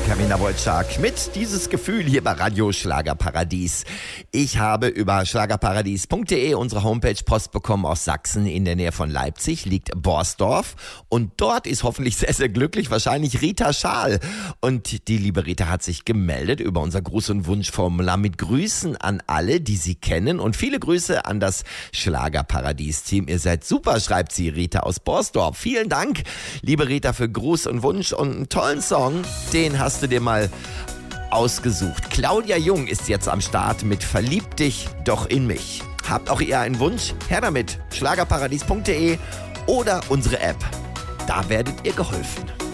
Carina Wojcik mit Dieses Gefühl hier bei Radio Schlagerparadies. Ich habe über schlagerparadies.de, unsere Homepage, Post bekommen aus Sachsen. In der Nähe von Leipzig liegt Borsdorf und dort ist hoffentlich sehr, sehr glücklich wahrscheinlich Rita Schaal. Und die liebe Rita hat sich gemeldet über unser Gruß- und Wunschformular mit Grüßen an alle, die sie kennen, und viele Grüße an das Schlagerparadies-Team. Ihr seid super, schreibt sie, Rita aus Borsdorf. Vielen Dank, liebe Rita, für Gruß und Wunsch und einen tollen Song. Den hast du dir mal ausgesucht. Claudia Jung ist jetzt am Start mit Verlieb dich doch in mich. Habt auch ihr einen Wunsch? Her damit. Schlagerparadies.de oder unsere App. Da werdet ihr geholfen.